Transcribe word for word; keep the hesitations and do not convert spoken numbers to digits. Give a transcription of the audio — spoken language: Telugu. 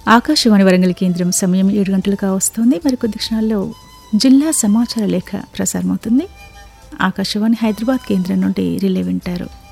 ఆకాశవాణి వరంగల్ కేంద్రం సమయం ఏడు గంటలుగా వస్తుంది. మరికొద్ది క్షణాల్లో జిల్లా సమాచార లేఖ ప్రసారమవుతుంది. ఆకాశవాణి హైదరాబాద్ కేంద్రం నుండి రిలే వింటారు.